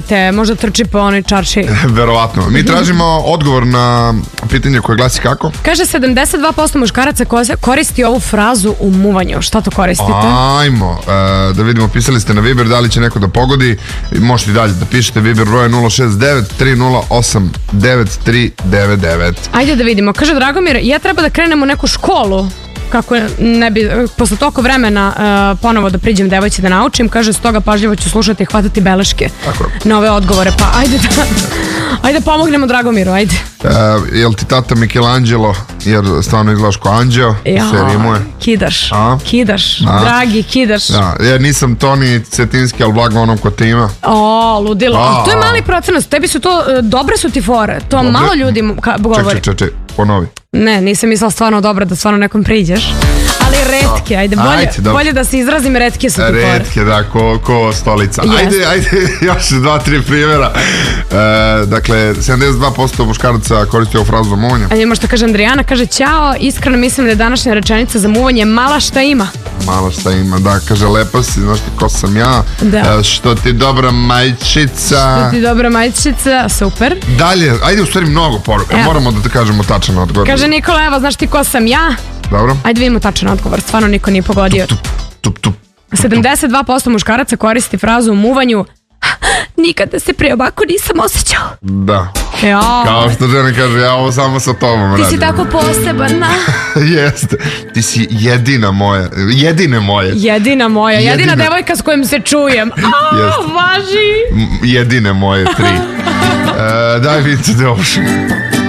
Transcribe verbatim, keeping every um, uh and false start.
te možda trči po onoj čarši. Verovatno. Mi tražimo odgovor na pitanje koje glasi kako? Kaže sedamdeset dva posto muškaraca koristi ovu frazu u muvanju. Šta to koristite? Ajmo, uh, da vidimo, pisali ste na Viber, da li će neko da pogodi. Možete i dalje da pišete, Viber broje nula šest devet tri nula osam devet tri devet devet. Ajde da vidimo. Kaže Dragomir, ja treba da krenem u neku školu kako ne bi, posle toliko vremena uh, ponovo da priđem devojci da naučim, kaže, stoga pažljivo ću slušati i hvatati beleške na ove odgovore, pa ajde da ajde pomognemo Dragomiru, ajde. Uh, jel ti tata Michelangelo, jer stvarno izgledaš ko anđeo, se rimuje. Kidaš, A? kidaš, A? dragi, kidaš. Da, ja nisam Toni Cetinski, ali blago onom ko te ima. O, ludilo, a to je mali procenat, tebi su to, dobre su ti fore, to dobre. Malo ljudi govori. Ček, ček, ček, ponovi. Ne, nisam mislila stvarno dobro da stvarno nekom priđeš. Ali retke, ajde, bolje, ajde, bolje da se izrazim, retke su ti fore. Retke, da, ko, ko stolica. Yes. Ajde, ajde, još dva, tri primjera. E, dakle, sedamdeset dva posto muškaraca koristi ovu frazu za muvanje. A ima što kaže Andrijana, kaže, ćao, iskreno mislim da je današnja rečenica za muvanje mala šta ima. Mala šta ima, da, kaže, lepa si, znaš ti ko sam ja, da. E, što ti dobra majčica. Što ti dobra majčica, super. Dalje, ajde, u stvari mnogo poruka, moramo da te kažemo tačan odgovor. Kaže Nikola, evo, znaš ti ko sam ja? Dobro. Ajde vidimo tačan odgovor, stvarno niko nije pogodio. Tup, tup, tup, tup, sedamdeset dva posto muškaraca koristi frazu u muvanju. Nikada se pre ovako nisam osjećao. Da. Ja. Kao što žena kaže, ja ovo samo sa tobom Ti radim. si tako poseban. Jeste. Ti si jedina moja. Jedine moje. Jedina moja. Jedina, jedina devojka s kojom se čujem. A, važi. Jedine moje tri. uh, daj vidite da oši.